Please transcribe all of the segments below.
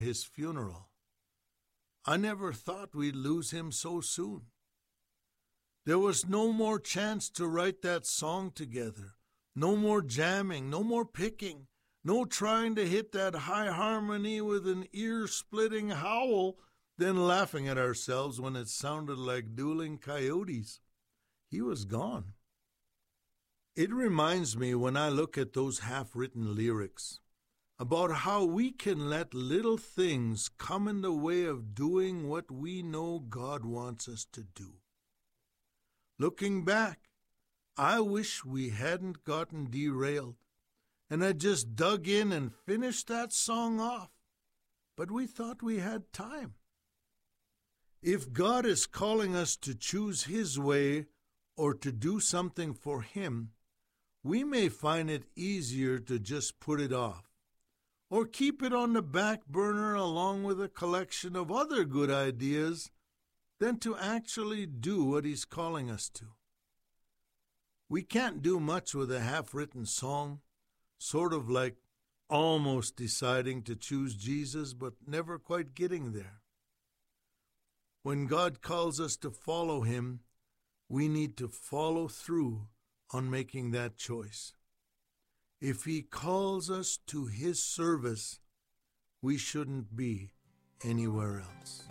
his funeral. I never thought we'd lose him so soon. There was no more chance to write that song together. No more jamming, no more picking, no trying to hit that high harmony with an ear-splitting howl, then laughing at ourselves when it sounded like dueling coyotes. He was gone. It reminds me when I look at those half-written lyrics about how we can let little things come in the way of doing what we know God wants us to do. Looking back, I wish we hadn't gotten derailed and had just dug in and finished that song off, but we thought we had time. If God is calling us to choose His way or to do something for Him, we may find it easier to just put it off or keep it on the back burner along with a collection of other good ideas than to actually do what He's calling us to. We can't do much with a half-written song, sort of like almost deciding to choose Jesus but never quite getting there. When God calls us to follow Him, we need to follow through on making that choice. If He calls us to His service, we shouldn't be anywhere else.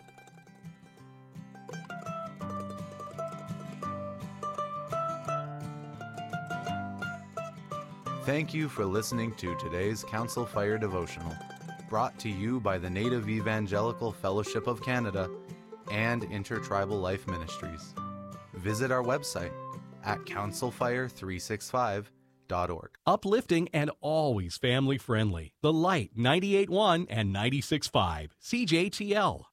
Thank you for listening to today's Council Fire Devotional, brought to you by the Native Evangelical Fellowship of Canada and Intertribal Life Ministries. Visit our website at councilfire365.org. Uplifting and always family friendly. The Light 98.1 and 96.5 CJTL.